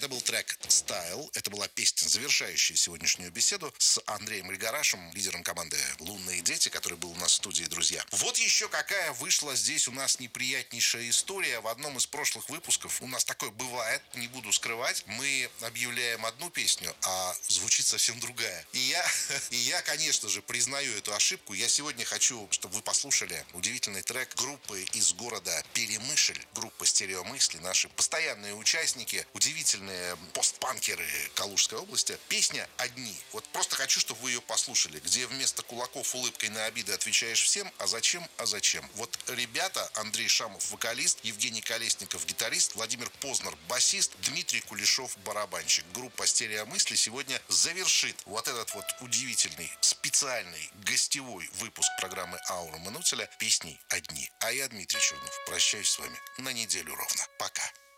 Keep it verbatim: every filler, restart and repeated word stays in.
Это был трек «Style». Это была песня, завершающая сегодняшнюю беседу с Андреем Григорашем, лидером команды «Лунные дети», который был у нас в студии, друзья. Вот еще какая вышла здесь у нас неприятнейшая история. В одном из прошлых выпусков, у нас такое бывает, не буду скрывать, мы объявляем одну песню, а звучит совсем другая. И я, и я, конечно же, признаю эту ошибку. Я сегодня хочу, чтобы вы послушали удивительный трек группы из города Перемышль, группа «Стереомысли», наши постоянные участники, удивительные постпанкеры Калужской области. Песня «Одни». Вот просто хочу, чтобы вы ее послушали, где вместо кулаков улыбкой на обиды отвечаешь всем, а зачем, а зачем. Вот ребята, Андрей Шамов, вокалист, Евгений Колесников, гитарист, Владимир Познер, басист, Дмитрий Кулешов, барабанщик. Группа «Стереомысли» сегодня завершит вот этот вот удивительный, специальный, гостевой выпуск программы «Аура Манутеля» песней «Одни». А я, Дмитрий Чернов, прощаюсь с вами на неделю ровно. Пока.